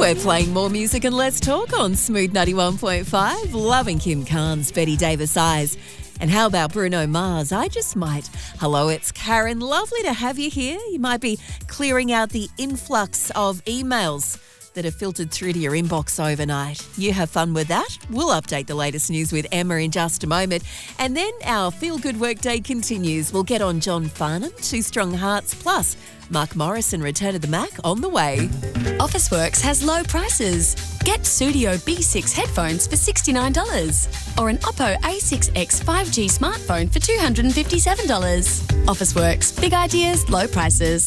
We're playing more music and less talk on Smooth 91.5. Loving Kim Carnes, Betty Davis Eyes. And how about Bruno Mars? I Just Might. Hello, it's Karen. Lovely to have you here. You might be clearing out the influx of emails that have filtered through to your inbox overnight. You have fun with that. We'll update the latest news with Emma in just a moment. And then our Feel Good Workday continues. We'll get on John Farnham, Two Strong Hearts, plus Mark Morrison, Return of the Mac on the way. Officeworks has low prices. Get Studio B6 headphones for $69 or an Oppo A6X 5G smartphone for $257. Officeworks, big ideas, low prices.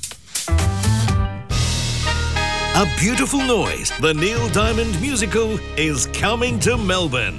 A Beautiful Noise, the Neil Diamond musical, is coming to Melbourne.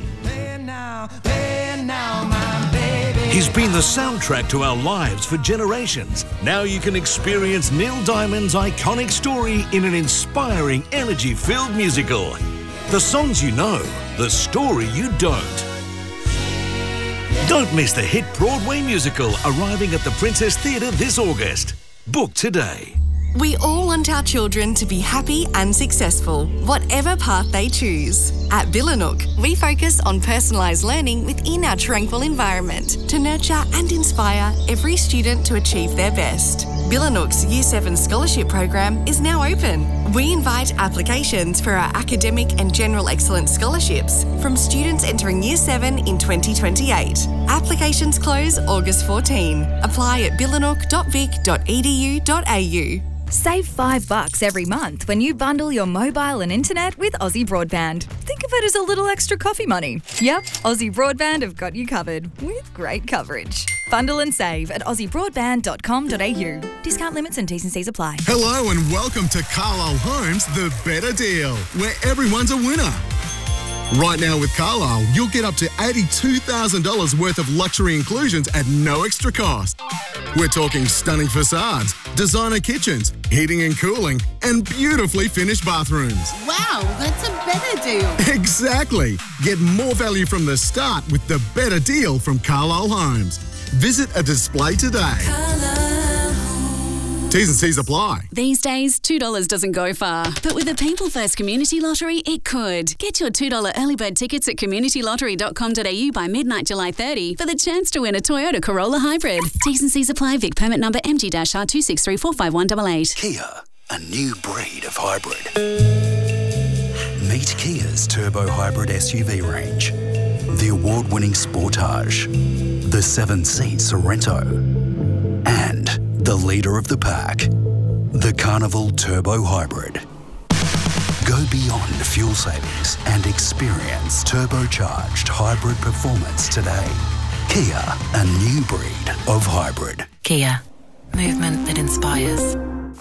He's been the soundtrack to our lives for generations. Now you can experience Neil Diamond's iconic story in an inspiring, energy-filled musical. The songs you know, the story you don't. Don't miss the hit Broadway musical arriving at the Princess Theatre this August. Book today. We all want our children to be happy and successful, whatever path they choose. At Billanook, we focus on personalised learning within our tranquil environment to nurture and inspire every student to achieve their best. Billanook's Year 7 Scholarship Program is now open. We invite applications for our academic and general excellence scholarships from students entering Year 7 in 2028. Applications close August 14. Apply at billanook.vic.edu.au. Save $5 every month when you bundle your mobile and internet with Aussie Broadband. Think of it as a little extra coffee money. Yep, Aussie Broadband have got you covered with great coverage. Bundle and save at aussiebroadband.com.au. Discount limits and T's and C's apply. Hello and welcome to Carlisle Homes, the better deal, where everyone's a winner. Right now with Carlisle, you'll get up to $82,000 worth of luxury inclusions at no extra cost. We're talking stunning facades, designer kitchens, heating and cooling, and beautifully finished bathrooms. Wow, that's a better deal. Exactly. Get more value from the start with the better deal from Carlisle Homes. Visit a display today. T's and C's apply. These days, $2 doesn't go far. But with the People First Community Lottery, it could. Get your $2 early bird tickets at communitylottery.com.au by midnight July 30 for the chance to win a Toyota Corolla Hybrid. T's and C's apply. Vic permit number MG-R26345188. Kia, a new breed of hybrid. Meet Kia's Turbo Hybrid SUV range. The award-winning Sportage, the 7-seat Sorento, and the leader of the pack, the Carnival Turbo Hybrid. Go beyond fuel savings and experience turbocharged hybrid performance today. Kia, a new breed of hybrid. Kia, movement that inspires.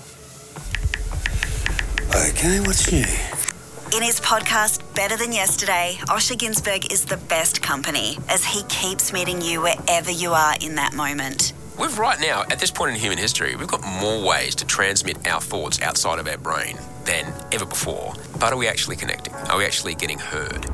Okay, what's new? In his podcast, Better Than Yesterday, Osher Günsberg is the best company as he keeps meeting you wherever you are in that moment. We've right now, at this point in human history, we've got more ways to transmit our thoughts outside of our brain than ever before. But are we actually connecting? Are we actually getting heard?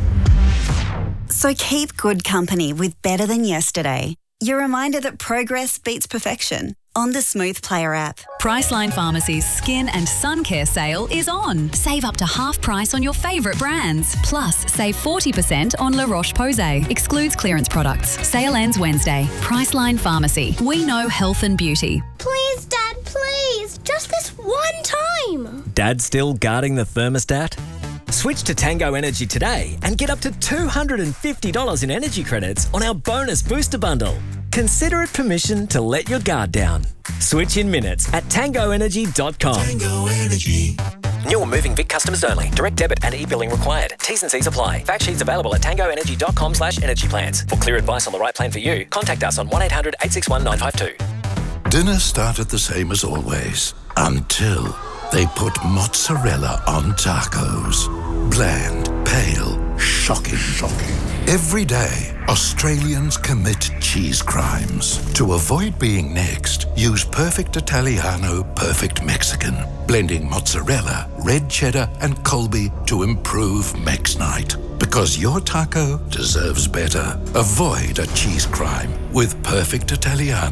So keep good company with Better Than Yesterday. Your reminder that progress beats perfection on the Smooth Player app. Priceline Pharmacy's Skin and Sun Care sale is on. Save up to half price on your favourite brands. Plus, save 40% on La Roche-Posay. Excludes clearance products. Sale ends Wednesday. Priceline Pharmacy. We know health and beauty. Please, Dad, please. Just this one time. Dad still guarding the thermostat? Switch to Tango Energy today and get up to $250 in energy credits on our bonus booster bundle. Consider it permission to let your guard down. Switch in minutes at tangoenergy.com. Tango Energy. New or moving Vic customers only. Direct debit and e-billing required. T's and C's apply. Fact sheets available at tangoenergy.com/energy plans. For clear advice on the right plan for you, contact us on 1-800-861-952. Dinner started the same as always until they put mozzarella on tacos. Bland, pale, shocking. Every day, Australians commit cheese crimes. To avoid being next, use Perfect Italiano, Perfect Mexican, blending mozzarella, red cheddar, and Colby to improve Mex Night. Because your taco deserves better. Avoid a cheese crime with Perfect Italiano,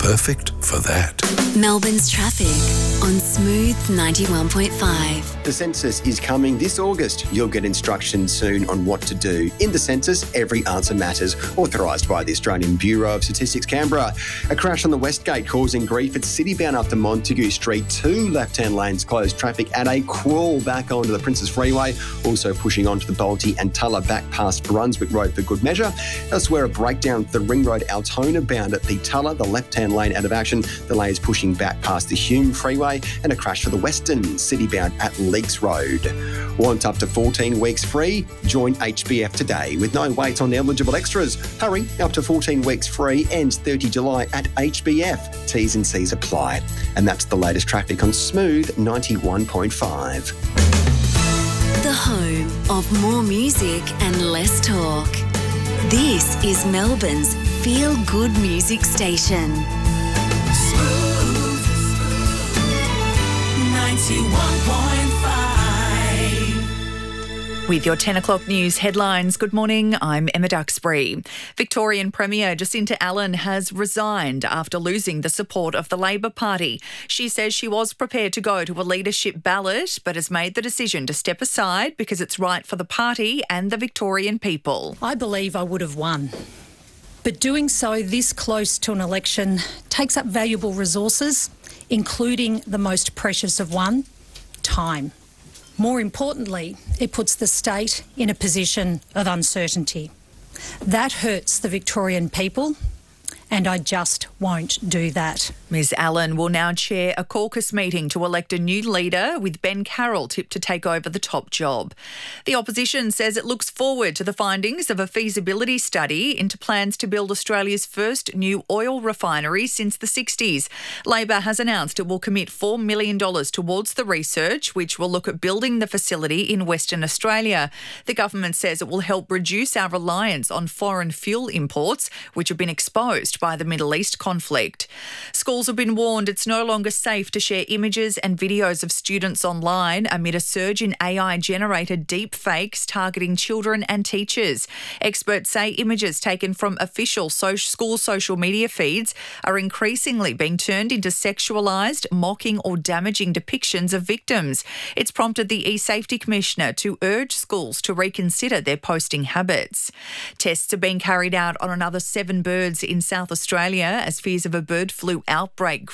perfect for that. Melbourne's traffic on Smooth 91.5. The census is coming this August. You'll get instructions soon on what to do. In the census, every answer matters. Authorised by the Australian Bureau of Statistics, Canberra. A crash on the Westgate causing grief at Citybound up to Montague Street. 2 left-hand lanes closed. Traffic at a crawl back onto the Princes Freeway. Also pushing onto the Balti and Tulla back past Brunswick Road for good measure. Elsewhere, a breakdown to the Ring Road Altona bound at the Tulla. The left-hand lane out of action. Delays pushing back past the Hume Freeway. And a crash for the Western Citybound at Leaks Road. Want up to 14 weeks free? Join HBF today with no wait on eligible extras. Hurry, up to 14 weeks free, ends 30 July at HBF. T's and C's apply. And that's the latest traffic on Smooth 91.5. The home of more music and less talk. This is Melbourne's feel-good music station. Smooth 91.5. With your 10 o'clock news headlines, good morning, I'm Emma Duxbury. Victorian Premier Jacinta Allen has resigned after losing the support of the Labor Party. She says she was prepared to go to a leadership ballot, but has made the decision to step aside because it's right for the party and the Victorian people. I believe I would have won. But doing so this close to an election takes up valuable resources, including the most precious of one, time. More importantly, it puts the state in a position of uncertainty. That hurts the Victorian people, and I just won't do that. Ms Allen will now chair a caucus meeting to elect a new leader, with Ben Carroll tipped to take over the top job. The opposition says it looks forward to the findings of a feasibility study into plans to build Australia's first new oil refinery since the 60s. Labor has announced it will commit $4 million towards the research, which will look at building the facility in Western Australia. The government says it will help reduce our reliance on foreign fuel imports, which have been exposed by the Middle East conflict. Schools have been warned it's no longer safe to share images and videos of students online amid a surge in AI-generated deep fakes targeting children and teachers. Experts say images taken from official school social media feeds are increasingly being turned into sexualised, mocking or damaging depictions of victims. It's prompted the eSafety Commissioner to urge schools to reconsider their posting habits. Tests are being carried out on another 7 birds in South Australia as fears of a bird flu outbreak